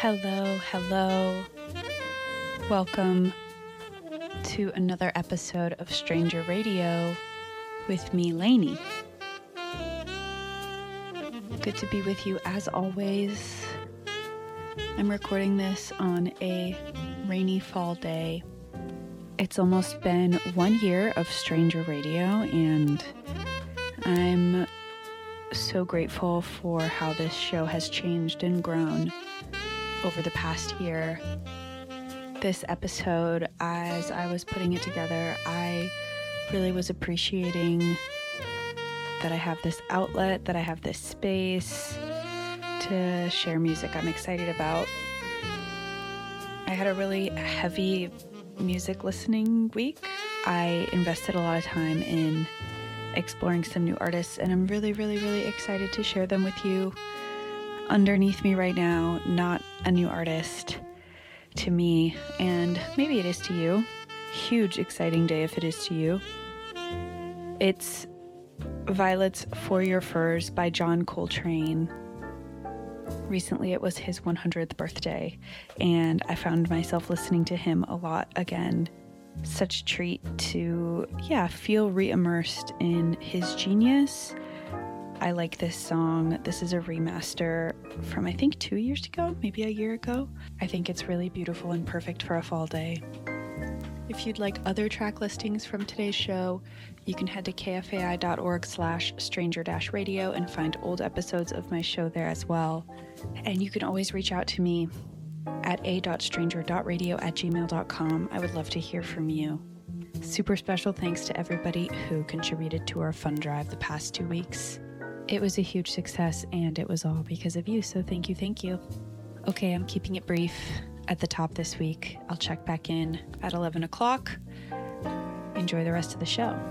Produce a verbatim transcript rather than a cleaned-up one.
Hello, hello. Welcome to another episode of Stranger Radio with me, Lainey. Good to be with you as always. I'm recording this on a rainy fall day. It's almost been one year of Stranger Radio, and I'm so grateful for how this show has changed and grown over the past year. This episode, as I was putting it together, I really was appreciating that I have this outlet, that I have this space to share music I'm excited about. I had a really heavy music listening week. I invested a lot of time in exploring some new artists, and I'm really, really, really excited to share them with you. Underneath me right now, not a new artist to me, and maybe it is to you. Huge, exciting day if it is to you. It's Violets for Your Furs by John Coltrane. Recently it was his one hundredth birthday, and I found myself listening to him a lot again. Such a treat to, yeah, feel re-immersed in his genius. I like this song. This is a remaster from, I think, two years ago, maybe a year ago. I think it's really beautiful and perfect for a fall day. If you'd like other track listings from today's show, you can head to kfai.org slash stranger dash radio and find old episodes of my show there as well. And you can always reach out to me at a dot stranger dot radio at gmail dot com. I would love to hear from you. Super special thanks to everybody who contributed to our fund drive the past two weeks. It was a huge success, and it was all because of you, so thank you, thank you. Okay, I'm keeping it brief at the top this week. I'll check back in at eleven o'clock. Enjoy the rest of the show.